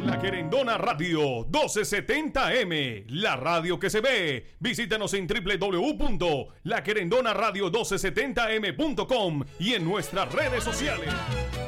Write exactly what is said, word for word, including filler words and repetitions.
La Querendona Radio doce setenta M, la radio que se ve. Visítanos en doble u doble u doble u punto la querendona radio doce setenta m punto com y en nuestras redes sociales.